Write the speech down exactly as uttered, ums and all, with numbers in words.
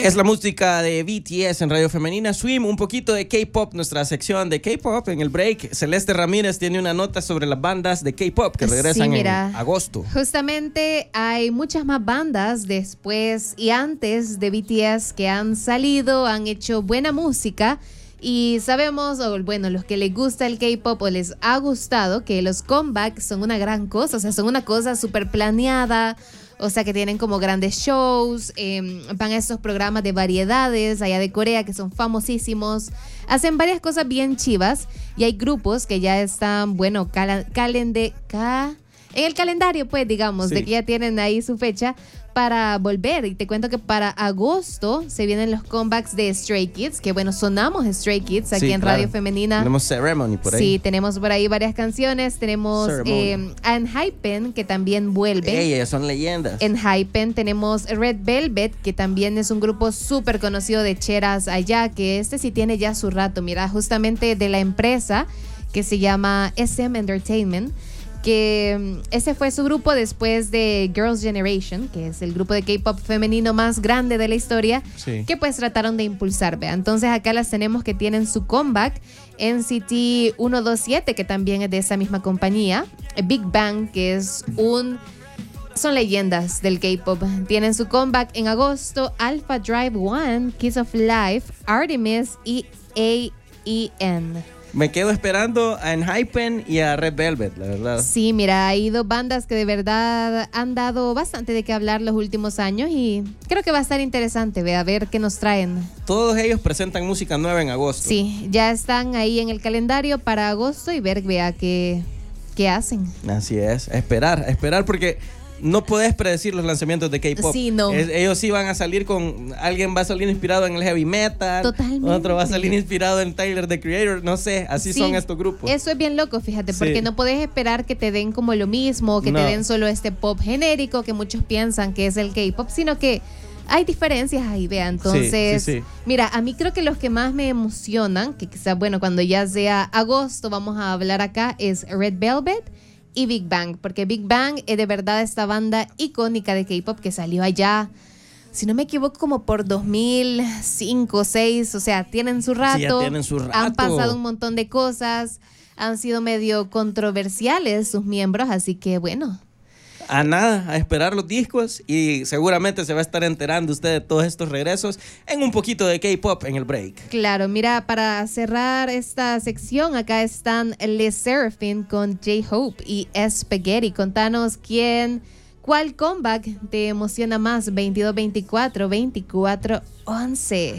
Es la música de B T S en Radio Femenina. Swim, un poquito de K-pop, nuestra sección de K-pop en el break. Celeste Ramírez tiene una nota sobre las bandas de K-pop que regresan sí, mira, en agosto. Justamente hay muchas más bandas después y antes de B T S que han salido, han hecho buena música. Y sabemos, o bueno, los que les gusta el K-pop o les ha gustado, que los comebacks son una gran cosa, o sea, son una cosa súper planeada, o sea, que tienen como grandes shows, eh, van a estos programas de variedades allá de Corea que son famosísimos, hacen varias cosas bien chivas y hay grupos que ya están, bueno, calen, calen de, ca, en el calendario, pues, digamos, sí, de que ya tienen ahí su fecha para volver. Y te cuento que para agosto se vienen los comebacks de Stray Kids, que bueno, sonamos Stray Kids aquí sí, en claro. Radio Femenina. Tenemos Ceremony por ahí. Sí, tenemos por ahí varias canciones. Tenemos eh, a Enhypen, que también vuelve. Ey, ellas son leyendas. Enhypen. Tenemos Red Velvet, que también es un grupo súper conocido de cheras allá, que este sí tiene ya su rato. Mira, justamente de la empresa que se llama S M Entertainment, que ese fue su grupo después de Girls' Generation, que es el grupo de K-pop femenino más grande de la historia, sí, que pues trataron de impulsar, ¿vea? Entonces acá las tenemos que tienen su comeback. N C T ciento veintisiete, que también es de esa misma compañía. Big Bang, que es un... son leyendas del K-pop. Tienen su comeback en agosto. Alpha Drive One, Kiss of Life, Artemis y A E N. Me quedo esperando a Enhypen y a Red Velvet, la verdad. Sí, mira, hay dos bandas que de verdad han dado bastante de qué hablar los últimos años y creo que va a estar interesante, ve, a ver qué nos traen. Todos ellos presentan música nueva en agosto. Sí, ya están ahí en el calendario para agosto y ver, vea, qué, qué hacen. Así es, esperar, esperar porque... no podés predecir los lanzamientos de K-pop. Sí, no. Es, ellos sí van a salir con... alguien va a salir inspirado en el heavy metal. Totalmente. Otro va a salir inspirado en Tyler, the Creator. No sé, así sí, son estos grupos. Eso es bien loco, fíjate, sí, porque no podés esperar que te den como lo mismo, que no. te den solo este pop genérico que muchos piensan que es el K-pop, sino que hay diferencias ahí, vea. Entonces, sí, sí, sí. mira, a mí creo que los que más me emocionan, que quizás, bueno, cuando ya sea agosto vamos a hablar acá, es Red Velvet y Big Bang, porque Big Bang es de verdad esta banda icónica de K-pop que salió allá, si no me equivoco, como por dos mil cinco, dos mil seis, o sea, tienen su rato, sí, ya tienen su rato. Han pasado un montón de cosas, han sido medio controversiales sus miembros, así que bueno. A nada, a esperar los discos y seguramente se va a estar enterando usted de todos estos regresos en un poquito de K-pop en el break. Claro, mira, para cerrar esta sección, acá están Les Seraphim con J-Hope y Spaghetti. Contanos quién, cuál comeback te emociona más, veintidós veinticuatro, veinticuatro once.